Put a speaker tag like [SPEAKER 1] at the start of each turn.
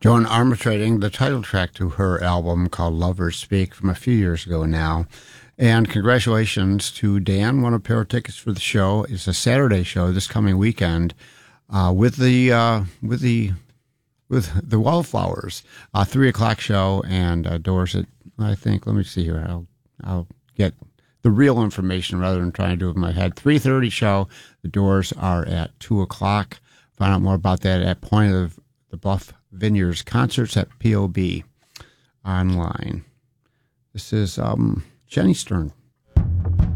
[SPEAKER 1] Joan Armatrading, the title track to her album called Lovers Speak from a few years ago now. And congratulations to Dan, won a pair of tickets for the show. It's a Saturday show this coming weekend with the Wallflowers, 3:00 show and doors at, I think, let me see here. I'll get the real information rather than trying to do it in my head. 3:30 show. The doors are at 2:00. Find out more about that at Point of the Bluff Vineyards Concerts at POB online. This is Jenny Stern.